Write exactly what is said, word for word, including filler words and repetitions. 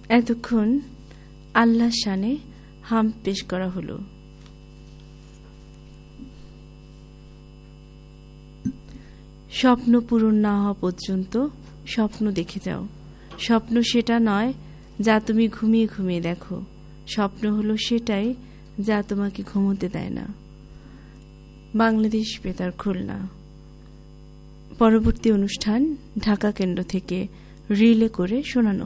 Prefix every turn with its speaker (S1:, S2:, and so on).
S1: এতক্ষণ আল্লাহর শানে হামদ পেশ করা হলো। স্বপ্ন পূরণ না হওয়া পর্যন্ত স্বপ্ন দেখে যাও। স্বপ্ন সেটা নয় যা তুমি ঘুমিয়ে ঘুমিয়ে দেখো, স্বপ্ন হলো সেটাই যা তোমাকে ঘুমোতে দেয় না। বাংলাদেশ বেতার খুলনা। পরবর্তী অনুষ্ঠান ঢাকা কেন্দ্র থেকে রিলে করে শোনানো